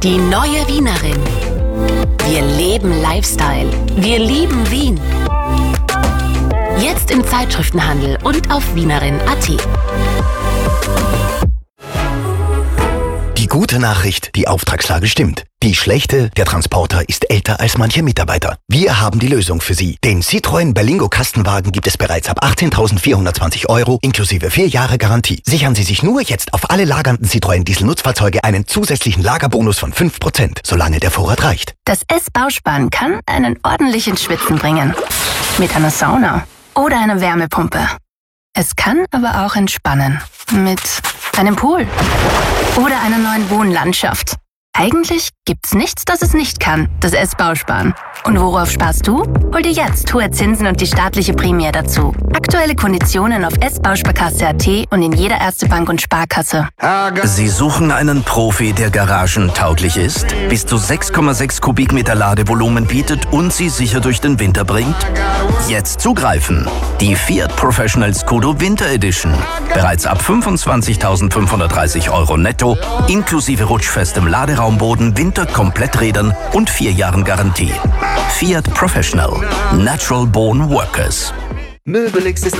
Die neue Wienerin. Wir leben Lifestyle. Wir lieben Wien. Jetzt im Zeitschriftenhandel und auf wienerin.at. Die gute Nachricht, die Auftragslage stimmt. Die schlechte, der Transporter ist älter als manche Mitarbeiter. Wir haben die Lösung für Sie. Den Citroën Berlingo Kastenwagen gibt es bereits ab 18.420 € inklusive 4 Jahre Garantie. Sichern Sie sich nur jetzt auf alle lagernden Citroën Diesel-Nutzfahrzeuge einen zusätzlichen Lagerbonus von 5%, solange der Vorrat reicht. Das S-Bausparen kann einen ordentlichen Schwitzen bringen. Mit einer Sauna oder einer Wärmepumpe. Es kann aber auch entspannen. Mit einem Pool oder einer neuen Wohnlandschaft. Eigentlich gibt's nichts, das es nicht kann, das S-Bausparen. Und worauf sparst du? Hol dir jetzt hohe Zinsen und die staatliche Prämie dazu. Aktuelle Konditionen auf s-bausparkasse.at und in jeder Erste Bank und Sparkasse. Sie suchen einen Profi, der garagentauglich ist, bis zu 6,6 Kubikmeter Ladevolumen bietet und Sie sicher durch den Winter bringt? Jetzt zugreifen! Die Fiat Professional Scudo Winter Edition. Bereits ab 25.530 € netto, inklusive rutschfestem Laderaumboden, Winterkompletträdern und 4 Jahren Garantie. Fiat Professional. Natural Born Workers. Möbelix ist